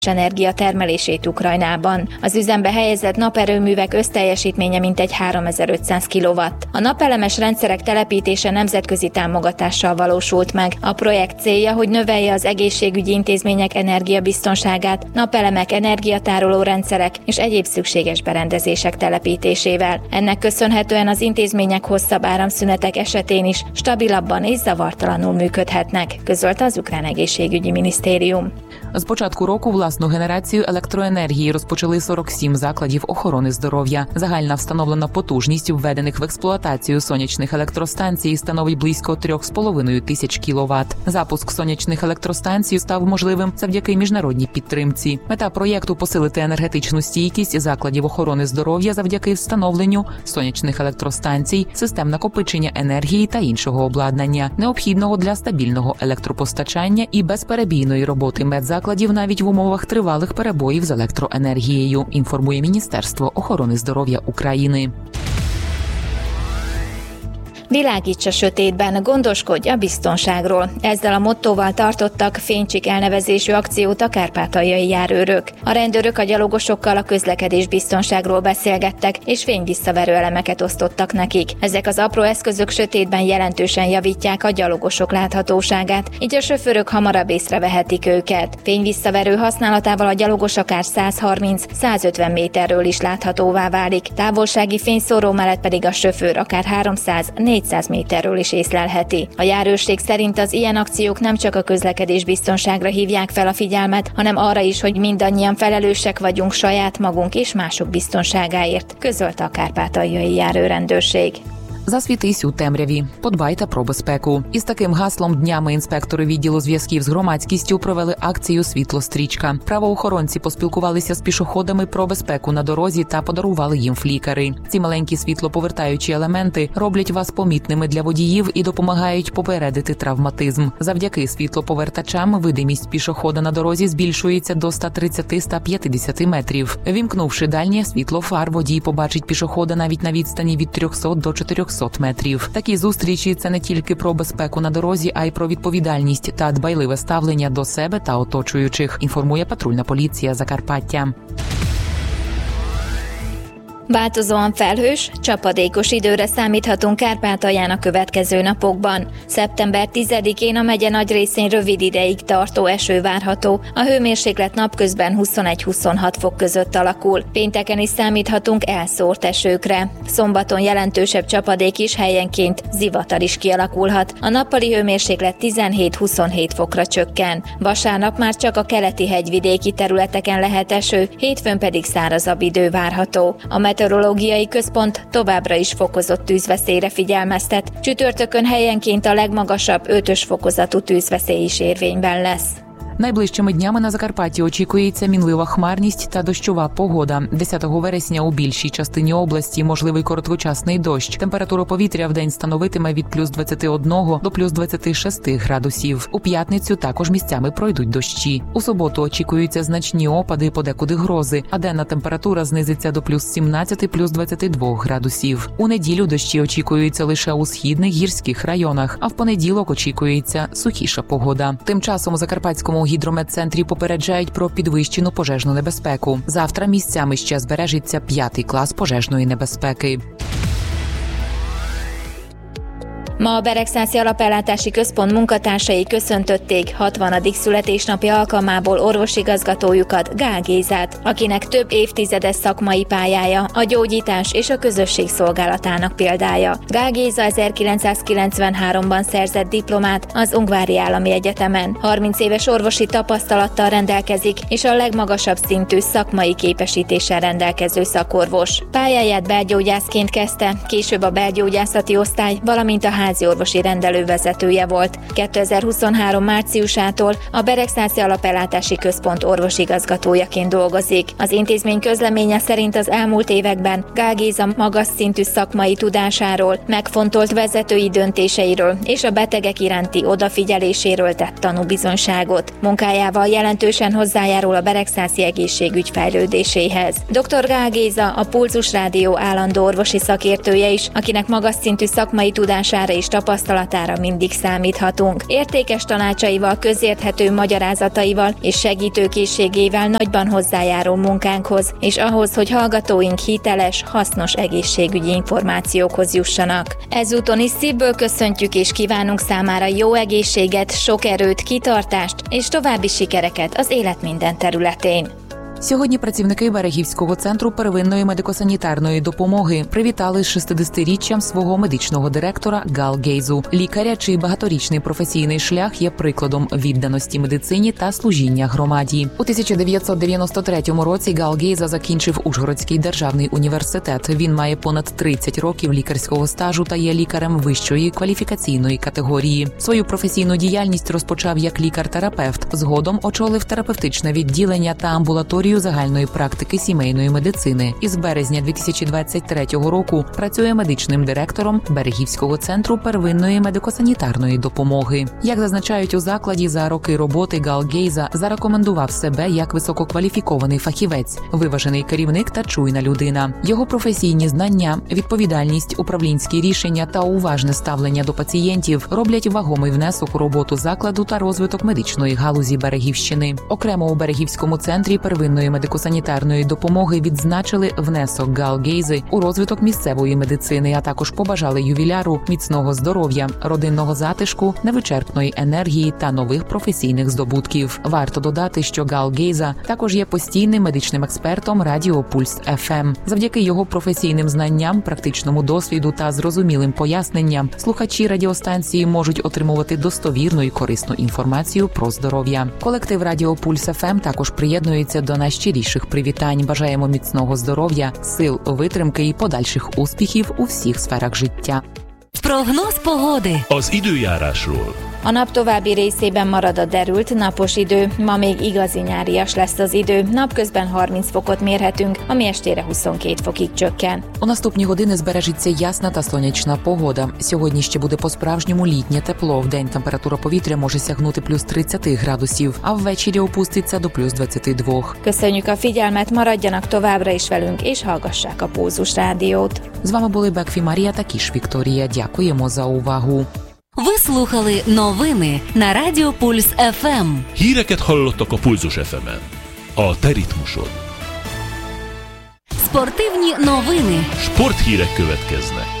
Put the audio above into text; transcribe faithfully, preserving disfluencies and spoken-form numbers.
energia termelését Ukrajnában. Az üzembe helyezett naperőművek összteljesítménye mintegy háromezer-ötszáz kilowatt. A napelemes rendszerek telepítése nemzetközi támogatással valósult meg. A projekt célja, hogy növelje az egészségügyi intézmények energiabiztonságát, napelemek, energiatároló rendszerek és egyéb szükséges berendezések telepítésével. Ennek köszönhetően az intézmények hosszabb áramszünetek esetén is stabilabban és zavartalanul működhetnek, közölte az ukrán egészségügyi minisztérium. З початку року власну генерацію електроенергії розпочали сорок сім закладів охорони здоров'я. Загальна встановлена потужність введених в експлуатацію сонячних електростанцій становить близько трьох з половиною тисяч кіловат. Запуск сонячних електростанцій став можливим завдяки міжнародній підтримці. Мета проєкту – посилити енергетичну стійкість закладів охорони здоров'я завдяки встановленню сонячних електростанцій, систем накопичення енергії та іншого обладнання, необхідного для стабільного електропостачання і безперебійної роботи медзакладів навіть в умовах тривалих перебоїв з електроенергією, інформує Міністерство охорони здоров'я України. Világíts a sötétben, gondoskodj a biztonságról. Ezzel a mottóval tartottak fénycsik elnevezésű akciót a kárpátaljai járőrök. A rendőrök a gyalogosokkal a közlekedés biztonságról beszélgettek, és fényvisszaverő elemeket osztottak nekik. Ezek az apró eszközök sötétben jelentősen javítják a gyalogosok láthatóságát, így a sofőrök hamarabb észrevehetik őket. Fényvisszaverő használatával a gyalogos akár száz harminc-száz ötven méterről is láthatóvá válik, távolsági fényszóró mellett pedig a sofőr akár háromszáz-négyszáz méterről is észlelheti. A járőrség szerint az ilyen akciók nem csak a közlekedés biztonságra hívják fel a figyelmet, hanem arra is, hogy mindannyian felelősek vagyunk saját magunk és mások biztonságáért, közölte a kárpátaljai járőrendőrség. Засвітись у темряві. Подбайте про безпеку. Із таким гаслом днями інспектори відділу зв'язків з громадськістю провели акцію «Світло-стрічка». Правоохоронці поспілкувалися з пішоходами про безпеку на дорозі та подарували їм флікери. Ці маленькі світлоповертаючі елементи роблять вас помітними для водіїв і допомагають попередити травматизм. Завдяки світлоповертачам видимість пішохода на дорозі збільшується до сто тридцять - сто п'ятдесят метрів. Вімкнувши дальнє світло фар, водій побачить пішохода навіть на відстані від трьохсот до чотирьохсот метрів. Такі зустрічі – це не тільки про безпеку на дорозі, а й про відповідальність та dбайливе ставлення до себе та оточуючих, інформує патрульна поліція Закарпаття. Változóan felhős, csapadékos időre számíthatunk Kárpátalján a következő napokban. szeptember tizedikén a megye nagy részén rövid ideig tartó eső várható, a hőmérséklet napközben huszonegy-huszonhat fok között alakul. Pénteken is számíthatunk elszórt esőkre. Szombaton jelentősebb csapadék is, helyenként zivatar is kialakulhat. A nappali hőmérséklet tizenhét-huszonhét fokra csökken. Vasárnap már csak a keleti hegyvidéki területeken lehet eső, hétfőn pedig szárazabb idő várható. A meteorológiai központ továbbra is fokozott tűzveszélyre figyelmeztet. Csütörtökön helyenként a legmagasabb ötös fokozatú tűzveszély is érvényben lesz. Найближчими днями на Закарпатті очікується мінлива хмарність та дощова погода. десятого вересня у більшій частині області можливий короткочасний дощ. Температура повітря вдень становитиме від плюс двадцять один до плюс двадцять шість градусів. У п'ятницю також місцями пройдуть дощі. У суботу очікуються значні опади, подекуди грози, а денна температура знизиться до плюс сімнадцять - плюс двадцять два градусів. У неділю дощі очікуються лише у східних гірських районах, а в понеділок очікується сухіша погода. Тим часом у Закарпатському гідрометцентрі попереджають про підвищену пожежну небезпеку. Завтра місцями ще збережеться п'ятий клас пожежної небезпеки. Ma a Beregszászi Alapellátási Központ munkatársai köszöntötték hatvanadik születésnapja alkalmából orvosigazgatójukat, Gál Gézát, akinek több évtizedes szakmai pályája a gyógyítás és a közösség szolgálatának példája. Gál Géza ezerkilencszázkilencvenháromban szerzett diplomát az Ungvári Állami Egyetemen. harminc éves orvosi tapasztalattal rendelkezik, és a legmagasabb szintű szakmai képesítéssel rendelkező szakorvos. Pályáját belgyógyászként kezdte, később a belgyógyászati osztály, valamint a háziorvosi rendelő vezetője volt. kétezer-huszonhárom márciusától a Beregszászi Alapellátási Központ orvosigazgatójaként dolgozik. Az intézmény közleménye szerint az elmúlt években Gál Géza magas szintű szakmai tudásáról, megfontolt vezetői döntéseiről és a betegek iránti odafigyeléséről tett tanúbizonyságot. Munkájával jelentősen hozzájárul a beregszászi egészségügy fejlődéséhez. doktor Gál Géza a Pulzus Rádió állandó orvosi szakértője is, akinek magas szintű szakmai tudására és és tapasztalatára mindig számíthatunk. Értékes tanácsaival, közérthető magyarázataival és segítőkészségével nagyban hozzájárul munkánkhoz, és ahhoz, hogy hallgatóink hiteles, hasznos egészségügyi információkhoz jussanak. Ezúton is szívből köszöntjük és kívánunk számára jó egészséget, sok erőt, kitartást és további sikereket az élet minden területén. Сьогодні працівники Берегівського центру первинної медико-санітарної допомоги привітали з шістдесятиріччям свого медичного директора Гал Гейзу. Лікаря, чий багаторічний професійний шлях є прикладом відданості медицині та служіння громаді. У тисяча дев'ятсот дев'яносто третьому році Гал Гейза закінчив Ужгородський державний університет. Він має понад тридцять років лікарського стажу та є лікарем вищої кваліфікаційної категорії. Свою професійну діяльність розпочав як лікар-терапевт. Згодом очолив терапевтичне відділення та амбулаторію загальної практики сімейної медицини. Із березня дві тисячі двадцять третього року працює медичним директором Берегівського центру первинної медико-санітарної допомоги. Як зазначають у закладі, за роки роботи Гал Гейза зарекомендував себе як висококваліфікований фахівець, виважений керівник та чуйна людина. Його професійні знання, відповідальність, управлінські рішення та уважне ставлення до пацієнтів роблять вагомий внесок у роботу закладу та розвиток медичної галузі Берегівщини. Окремо у Берегівському центрі первинної медико-санітарної допомоги відзначили внесок Гал Гейзи у розвиток місцевої медицини, а також побажали ювіляру міцного здоров'я, родинного затишку, невичерпної енергії та нових професійних здобутків. Варто додати, що Гал Гейза також є постійним медичним експертом Радіо Пульс еф ем. Завдяки його професійним знанням, практичному досвіду та зрозумілим поясненням слухачі радіостанції можуть отримувати достовірну і корисну інформацію про здоров'я. Колектив Радіо Пульс еф ем також приєднується до найщиріших привітань. Бажаємо міцного здоров'я, сил, витримки і подальших успіхів у всіх sférák życia. Прогноз pogody. Az időjárásról. A nap további részében marad a derült, napos idő, ma még igazi nyárias lesz az idő, napközben harminc fokot mérhetünk, ami estére huszonkét fokig csökken. У наступні години збережеться ясна та сонячна погода. Сьогодні ще буде по-справжньому літнє тепло. Вдень температура повітря може сягнути плюс тридцять градусів, а ввечері опуститься до плюс двадцять два. Köszönjük a figyelmet, maradjanak továbbra is velünk, és hallgassák a Pulzus Rádiót. З вами були Бекфі Марія та Кіш Вікторія. Дякуємо за увагу. Ви слухали новини на Радіо Пульс еф ем. Híreket hallottak a Pulzus еф ем-en. A te ritmusod. Спортивні новини. Sporthírek következnek.